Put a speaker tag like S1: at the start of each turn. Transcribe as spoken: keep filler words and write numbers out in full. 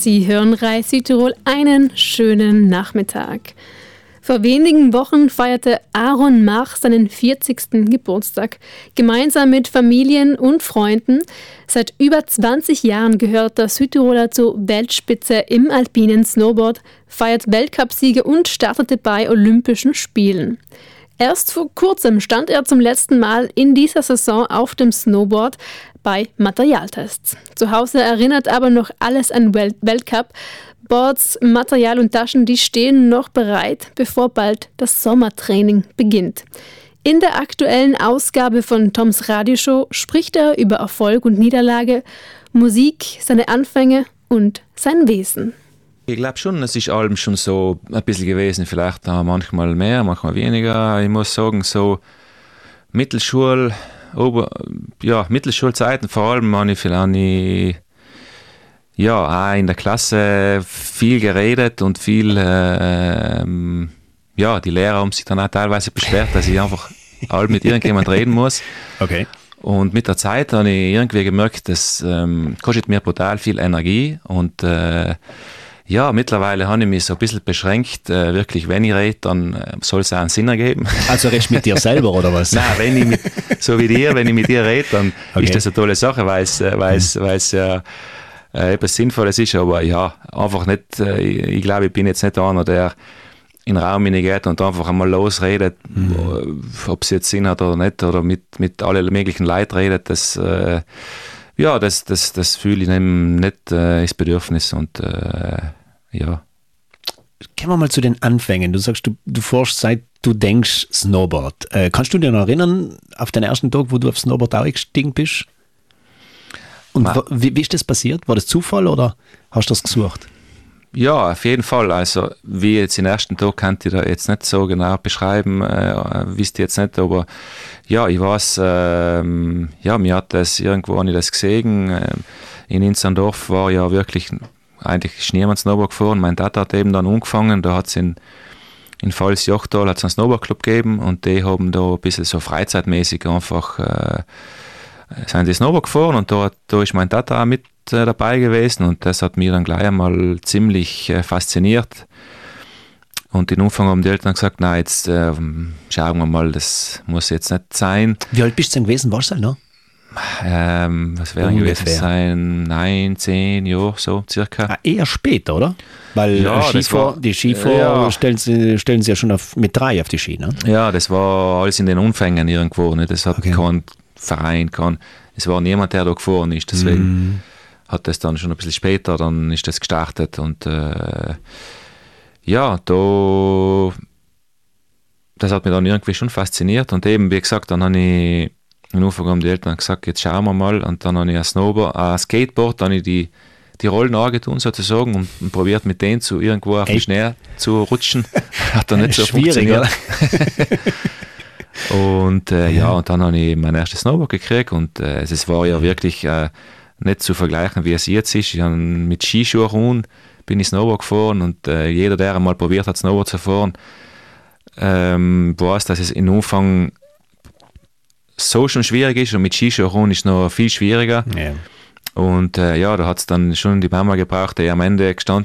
S1: Sie hören Reis Südtirol, einen schönen Nachmittag. Vor wenigen Wochen feierte Aaron Mach seinen vierzigsten Geburtstag. Gemeinsam mit Familien und Freunden. Seit über zwanzig Jahren gehört der Südtiroler zur Weltspitze im alpinen Snowboard, feiert Weltcupsiege und startete bei Olympischen Spielen. Erst vor kurzem stand er zum letzten Mal in dieser Saison auf dem Snowboard bei Materialtests. Zu Hause erinnert aber noch alles an Welt- Weltcup. Boards, Material und Taschen, die stehen noch bereit, bevor bald das Sommertraining beginnt. In der aktuellen Ausgabe von Toms Radioshow spricht er über Erfolg und Niederlage, Musik, seine Anfänge und sein Wesen.
S2: Ich glaube schon, es ist allem schon so ein bisschen gewesen, vielleicht manchmal mehr, manchmal weniger. Ich muss sagen, so Mittelschul, Ober, ja, Mittelschulzeiten vor allem habe ich vielleicht ja, auch in der Klasse viel geredet und viel, äh, ähm, ja, die Lehrer haben sich dann auch teilweise beschwert, dass ich einfach all mit irgendjemand reden muss.
S3: Okay.
S2: Und mit der Zeit habe ich irgendwie gemerkt, das ähm, kostet mir brutal viel Energie und äh, ja, mittlerweile habe ich mich so ein bisschen beschränkt, äh, wirklich, wenn ich rede, dann äh, soll es auch einen Sinn ergeben.
S3: Also redest du mit dir selber, oder was?
S2: Nein, wenn ich mit, so wie dir, wenn ich mit dir rede, dann
S3: Okay.
S2: ist das eine tolle Sache, weil es äh, ja äh, etwas Sinnvolles ist, aber ja, einfach nicht, äh, ich, ich glaube, ich bin jetzt nicht einer, der in den Raum hineingeht und einfach einmal losredet, mhm. ob es jetzt Sinn hat oder nicht, oder mit, mit allen möglichen Leuten redet, das äh, ja, das, das, das fühle ich nicht äh, das Bedürfnis und äh, ja.
S3: Kommen wir mal zu den Anfängen. Du sagst, du, du forschst seit du denkst Snowboard. Äh, kannst du dich noch erinnern, auf den ersten Tag, wo du auf Snowboard auch gestiegen bist? Und
S2: Ma-
S3: wa- wie, wie ist das passiert? War das Zufall oder hast du das gesucht?
S2: Ja, auf jeden Fall. Also, wie jetzt den ersten Tag kann ich da jetzt nicht so genau beschreiben, äh, wisst ihr jetzt nicht, aber ja, ich weiß, ähm, ja, mir hat das irgendwo habe ich das gesehen. Äh, in Inzerndorf war ja wirklich, eigentlich ist niemand Snowboard gefahren. Mein Dad hat eben dann angefangen, da hat es in, in Pfalz-Jochtal einen Snowboardclub gegeben und die haben da ein bisschen so freizeitmäßig einfach äh, sind die Snowboard gefahren und da, da ist mein Dad auch mit äh, dabei gewesen und das hat mich dann gleich einmal ziemlich äh, fasziniert. Und in Anfang haben die Eltern gesagt, nein, jetzt äh, schauen wir mal, das muss jetzt nicht sein.
S3: Wie alt bist du denn gewesen? Warst du noch?
S2: Ähm, was wäre gewesen sein? Nein, zehn Jahre, so circa.
S3: Ah, eher später, oder? Weil
S2: Ja,
S3: äh,
S2: das
S3: Skifahr,
S2: war-
S3: die Skifahrer
S2: ja.
S3: stellen, sie, stellen sie ja schon auf, mit drei auf die Ski, ne?
S2: Ja, das war alles in den Anfängen irgendwo. Ne? Das hat
S3: Okay.
S2: kein Verein, kein, es war niemand, der da gefahren ist. Deswegen hat das dann schon ein bisschen später, dann ist das gestartet. Und äh, ja, da, das hat mich dann irgendwie schon fasziniert. Und eben, wie gesagt, dann habe ich am Anfang haben die Eltern gesagt, jetzt schauen wir mal. Und dann habe ich ein Snowboard, ein Skateboard, dann habe ich die, die Rollen angetan sozusagen und, und probiert mit denen zu irgendwo auf den
S3: Echt?
S2: Schnee zu rutschen. Hat dann nicht so
S3: Schwierig,
S2: funktioniert. Und äh, ja, und dann habe ich mein erstes Snowboard gekriegt und äh, es war ja wirklich äh, nicht zu vergleichen, wie es jetzt ist. Ich habe mit Skischuhen bin ich Snowboard gefahren und äh, jeder, der einmal probiert hat, Snowboard zu fahren, ähm, weiß, dass es im Anfang so schon schwierig ist und mit Skischuhen ist es noch viel schwieriger.
S3: Ja.
S2: Und äh, ja, da hat es dann schon die Mama gebraucht, die am Ende gestanden